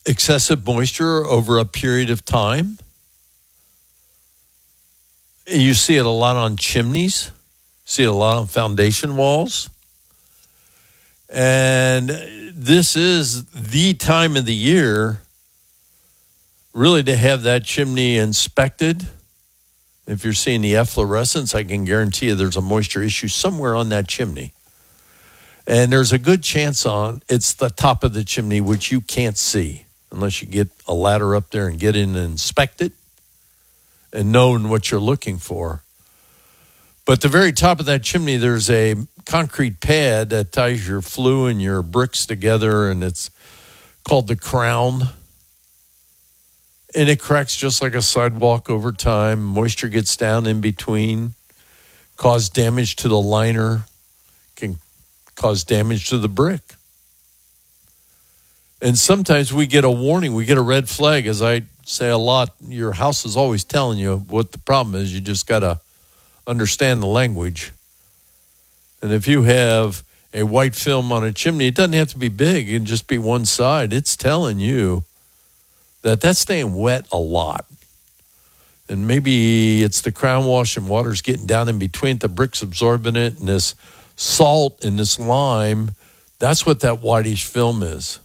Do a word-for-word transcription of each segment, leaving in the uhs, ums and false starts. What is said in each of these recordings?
excessive moisture over a period of time. You see it a lot on chimneys, see it a lot on foundation walls. And this is the time of the year really to have that chimney inspected. If you're seeing the efflorescence, I can guarantee you there's a moisture issue somewhere on that chimney. And there's a good chance on it's the top of the chimney, which you can't see unless you get a ladder up there and get in and inspect it and knowing what you're looking for. But the very top of that chimney, there's a concrete pad that ties your flue and your bricks together, and it's called the crown. And it cracks just like a sidewalk over time. Moisture gets down in between, cause damage to the liner, can cause damage to the brick. And sometimes we get a warning, we get a red flag. As I say a lot, your house is always telling you what the problem is. You just got to understand the language. And if you have a white film on a chimney, it doesn't have to be big. It can just be one side. It's telling you that that's staying wet a lot. And maybe it's the crown wash and water's getting down in between, the bricks absorbing it, and this salt and this lime, that's what that whitish film is.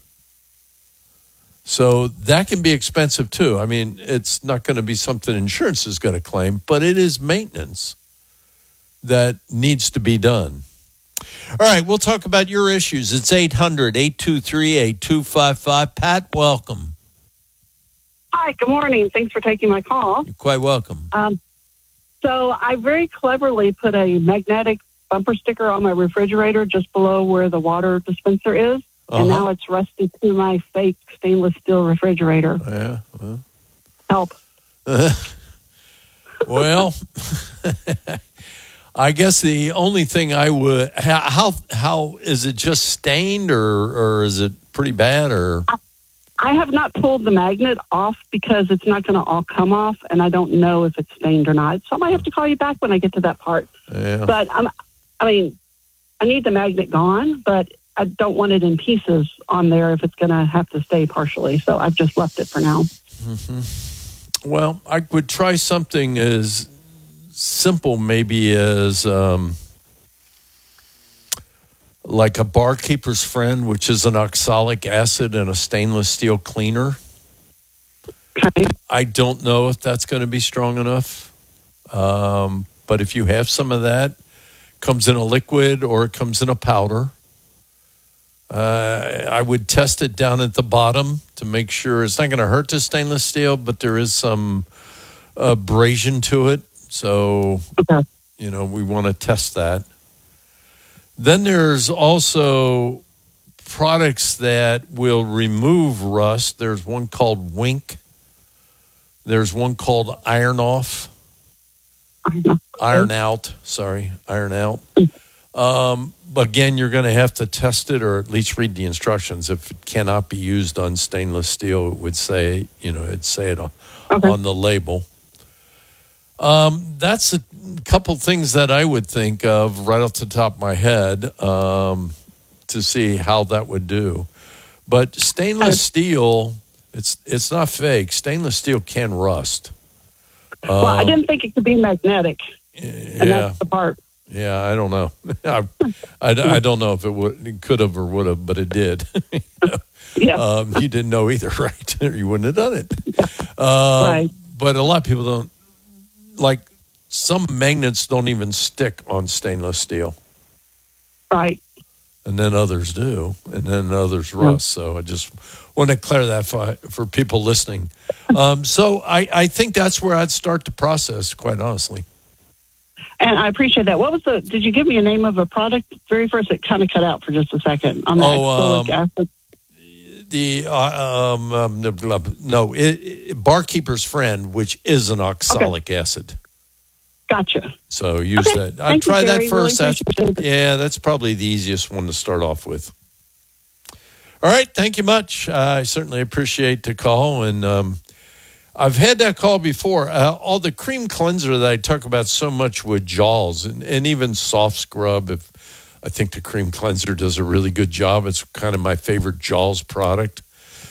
So that can be expensive too. I mean, it's not going to be something insurance is going to claim, but it is maintenance that needs to be done. All right, we'll talk about your issues. It's eight hundred, eight two three, eight two five five. Pat, welcome. Hi, good morning. Thanks for taking my call. You're quite welcome. Um, so I very cleverly put a magnetic bumper sticker on my refrigerator just below where the water dispenser is, uh-huh. and now it's rusted to my fake stainless steel refrigerator. Yeah. Well. Help. Uh, well, I guess the only thing I would how how, how is it just stained or or is it pretty bad or? I, I have not pulled the magnet off because it's not going to all come off, and I don't know if it's stained or not. So I might have to call you back when I get to that part. Yeah. But I'm, I mean, I need the magnet gone, but I don't want it in pieces on there if it's going to have to stay partially. So I've just left it for now. Mm-hmm. Well, I would try something as simple maybe as um, like a barkeeper's friend, which is an oxalic acid and a stainless steel cleaner. Okay. I don't know if that's going to be strong enough. Um, but if you have some of that, comes in a liquid or it comes in a powder, uh, I would test it down at the bottom to make sure it's not going to hurt the stainless steel, but there is some abrasion to it. So, okay. you know, we want to test that. Then there's also products that will remove rust. There's one called Wink. There's one called Iron Off. Iron Out. Sorry, Iron Out. Um, but again, you're going to have to test it or at least read the instructions. If it cannot be used on stainless steel, it would say, you know, it'd say it on, okay. on the label. Um, that's a couple things that I would think of right off the top of my head um, to see how that would do. But stainless steel, it's it's not fake. Stainless steel can rust. Well, um, I didn't think it could be magnetic. Yeah, and that's the part. Yeah, I don't know. I, I, I don't know if it would, it could have or would have, but it did. Yeah. Um, you didn't know either, right? Or you wouldn't have done it. Yeah. Um, right. But a lot of people don't. Like some magnets don't even stick on stainless steel. Right. And then others do. And then others rust. So I just want to clear that for, for people listening. Um, so I, I think that's where I'd start the process, quite honestly. And I appreciate that. What was the, did you give me a name of a product? Very first, it kind of cut out for just a second on that Oh, acrylic um, acid. The, uh, um, um, no, it, it, Barkeeper's Friend, which is an oxalic okay. acid. Gotcha. So use okay. that. I'd try you, that first. Really that's, yeah, that's probably the easiest one to start off with. All right. Thank you much. Uh, I certainly appreciate the call. And um, I've had that call before. Uh, all the cream cleanser that I talk about so much with Jaws and, and even soft scrub, if I think the cream cleanser does a really good job. It's kind of my favorite Jaws product.